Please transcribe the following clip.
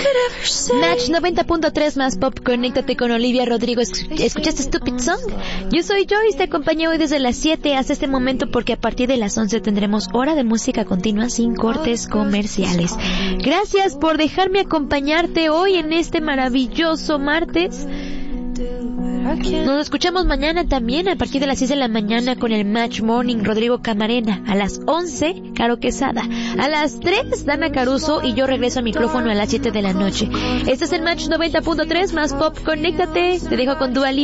Match 90.3 más pop, conéctate con Olivia Rodrigo. ¿Escuchaste Stupid Song? Yo soy Joyce, te acompañé hoy desde las 7 hasta este momento porque a partir de las 11 tendremos hora de música continua sin cortes comerciales. Gracias por dejarme acompañarte hoy en este maravilloso martes. Nos escuchamos mañana también a partir de las 6 de la mañana con el Match Morning, Rodrigo Camarena. A las 11, Caro Quesada. A las 3, Dana Caruso, y yo regreso al micrófono a las 7 de la noche. Este es el Match 90.3 más pop. Conéctate. Te dejo con Dua Lipa.